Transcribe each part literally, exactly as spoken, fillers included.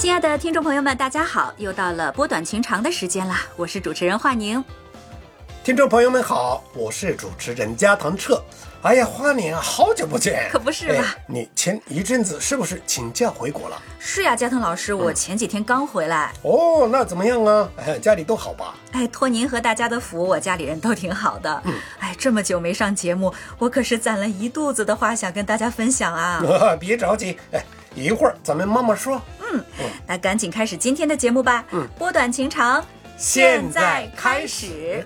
亲爱的听众朋友们，大家好，又到了波短情长的时间了，我是主持人华宁。 听众朋友们好，我是主持人加藤彻。哎呀，华宁啊，好久不见。 可不是吧、 哎、你前一阵子是不是请假回国了？ 是呀，加藤老师，我前几天刚回来、 嗯、哦，那怎么样啊？哎，家里都好吧？ 哎，托您和大家的福，我家里人都挺好的。 嗯， 哎，这么久没上节目，我可是攒了一肚子的话想跟大家分享啊。 别着急，哎，一会儿咱们慢慢说。 嗯，嗯那赶紧开始今天的节目吧。 嗯， 波短情长，现在开始。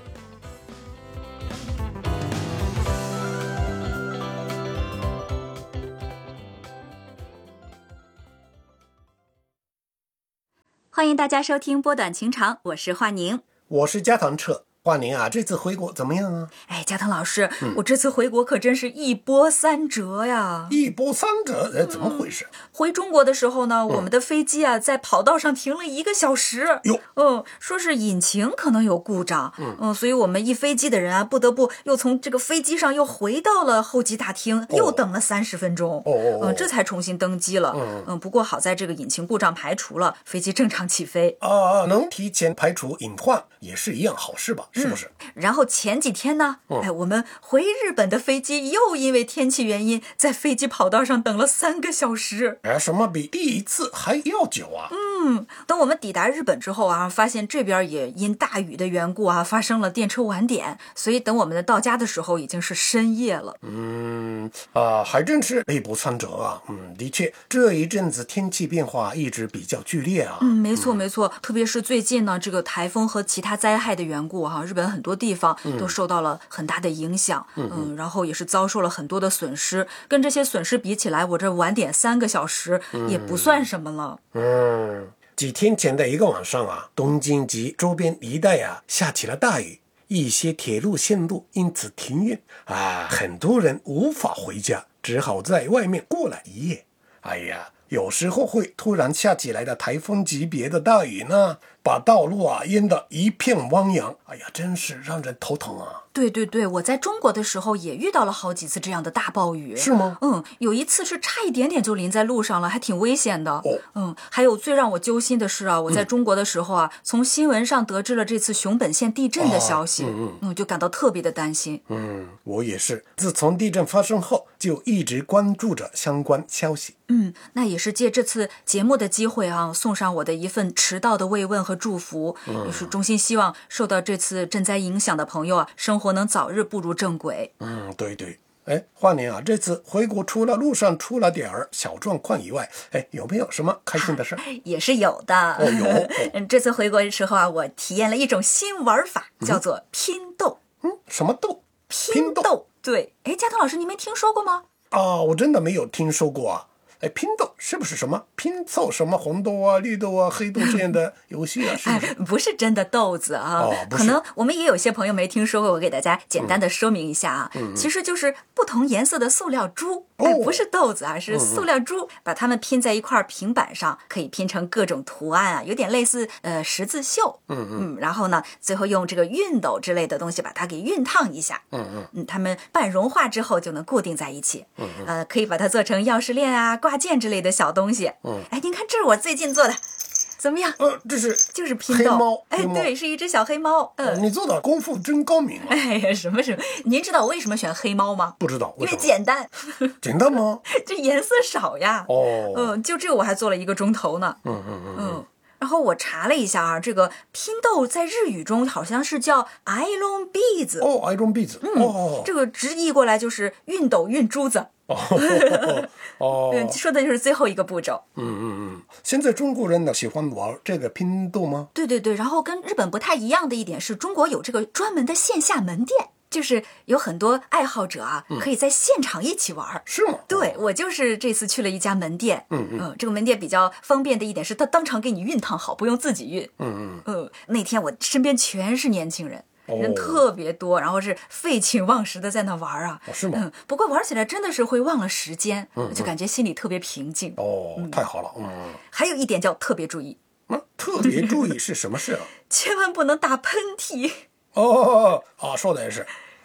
欢迎大家收听波短情长，我是华宁， 我是加藤彻。华宁啊，这次回国怎么样啊？ 哎，加藤老师、 嗯， 我这次回国可真是一波三折呀！ 一波三折，呃，怎么回事？ 嗯、回中国的时候呢，嗯、我们的飞机啊在跑道上停了一个小时。 哟， 嗯，说是引擎可能有故障，嗯嗯，所以我们一飞机的人啊，不得不又从这个飞机上又回到了候机大厅，哦、又等了三十分钟。 哦哦， 嗯，这才重新登机了。嗯嗯，不过好在这个引擎故障排除了，飞机正常起飞。 啊，能提前排除隐患也是一样好事吧？是不是？ 嗯、然后。然后前几天呢、嗯，哎，我们回日本的飞机又因为天气原因，在飞机跑道上等了三个小时。 哎，什么比第一次还要久啊？ 嗯，等我们抵达日本之后啊，发现这边也因大雨的缘故啊，发生了电车晚点，所以等我们到家的时候已经是深夜了。 嗯啊，还真是一波三折啊。嗯，的确，这一阵子天气变化一直比较剧烈啊。 嗯，没错没错，特别是最近呢，这个台风和其他灾害的缘故哈、啊，日本很多地方都受到了很大的影响， 嗯, 嗯，然后也是遭受了很多的损失。跟这些损失比起来，我这晚点三个小时也不算什么了。 嗯, 嗯，几天前的一个晚上啊，东京及周边一带啊下起了大雨，一些铁路线路因此停运啊，很多人无法回家，只好在外面过了一夜。哎呀，有时候会突然下起来的台风级别的大雨呢，把道路啊淹得一片汪洋，哎呀，真是让人头疼啊。 对对对，我在中国的时候也遇到了好几次这样的大暴雨。 是吗？ 嗯，有一次是差一点点就淋在路上了，还挺危险的。 哦， 嗯，还有最让我揪心的是啊，我在中国的时候啊，嗯、从新闻上得知了这次熊本县地震的消息， 啊、嗯嗯， 嗯，就感到特别的担心。 嗯，我也是，自从地震发生后，就一直关注着相关消息。 嗯，那也是借这次节目的机会啊，送上我的一份迟到的慰问和祝福，嗯、也是衷心希望受到这次震灾影响的朋友啊，生活能早日步入正轨。 嗯，对对。哎，华年啊，这次回国除了路上出了点儿小状况以外，哎，有没有什么开心的事儿？ 也是有的。 哦，有。哦、 这次回国的时候啊，我体验了一种新玩法，叫做拼豆。 嗯，什么豆？ 拼豆。豆对，哎，加藤老师，你没听说过吗？ 啊，我真的没有听说过啊。哎，拼豆是不是什么拼凑什么红豆啊、绿豆啊、黑豆这样的游戏啊？是不是？ 哎、不是真的豆子啊、 哦， 可能我们也有些朋友没听说过，我给大家简单的说明一下啊。嗯、其实就是不同颜色的塑料珠， 哦、 哎，不是豆子啊，是塑料珠，嗯、把它们拼在一块平板上，可以拼成各种图案啊，有点类似呃十字绣。 嗯嗯。然后呢，最后用这个熨斗之类的东西把它给熨烫一下。 嗯嗯。 嗯，它们半融化之后就能固定在一起。 嗯嗯。 呃，可以把它做成钥匙链啊、挂件之类的小东西。 嗯， 哎，您看，这是我最近做的，怎么样？ 呃，这是就是拼豆。 黑猫， 哎，对，是一只小黑猫。嗯、呃， 你做的功夫真高明啊！ 哎呀，什么什么？您知道我为什么选黑猫吗？ 不知道， 因为简单。 简单吗？ 这颜色少呀。 哦。 嗯，就这个我还做了一个钟头呢。 嗯嗯嗯嗯。 然后我查了一下啊，这个拼豆在日语中好像是叫 iron beads。 哦 ，iron beads。 嗯， 哦， 这个直译过来就是熨斗熨珠子。 哦哦， 嗯，说的就是最后一个步骤。 嗯嗯嗯，现在中国人呢喜欢玩这个拼豆吗？ 对对对，然后跟日本不太一样的一点是，中国有这个专门的线下门店。就是有很多爱好者啊，嗯、可以在现场一起玩。 是吗？ 对，我就是这次去了一家门店。 嗯嗯、 呃，这个门店比较方便的一点是，它当场给你熨烫好，不用自己熨。 嗯嗯。 呃，那天我身边全是年轻人。人特别多，然后是废寝忘食的在那玩啊。 哦，是吗？ 嗯，不过玩起来真的是会忘了时间，嗯，就感觉心里特别平静。 哦， 嗯、 太好了。嗯。 还有一点叫特别注意。 嗯，特别注意是什么事啊？ 千万不能打喷嚏。 哦哦哦，啊，说的也是。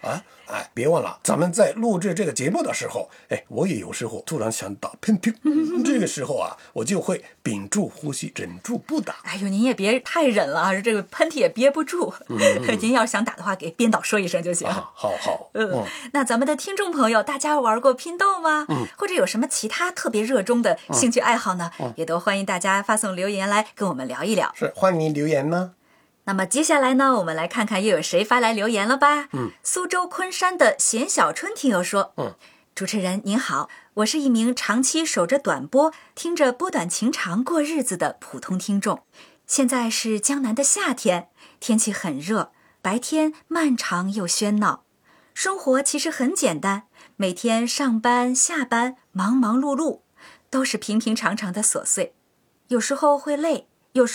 啊，哎，别忘了，咱们在录制这个节目的时候，哎，我也有时候突然想打喷嚏，这个时候啊，我就会屏住呼吸，忍住不打。 哎呦，您也别太忍了啊，这个喷嚏也憋不住。嗯嗯您要想打的话，给编导说一声就行。 啊、好好。 嗯，嗯那咱们的听众朋友，大家玩过拼豆吗？嗯，或者有什么其他特别热衷的兴趣爱好呢？嗯、也都欢迎大家发送留言来跟我们聊一聊。 是，欢迎留言呢。 那么接下来呢，我们来看看又有谁发来留言了吧。 嗯， 苏州昆山的贤小春听友说， 嗯， 主持人您好，我是一名长期守着短波，听着波短情长过日子的普通听众。现在是江南的夏天，天气很热，白天漫长又喧闹。生活其实很简单，每天上班下班，忙忙碌碌，都是平平常常的琐碎。有时候会累，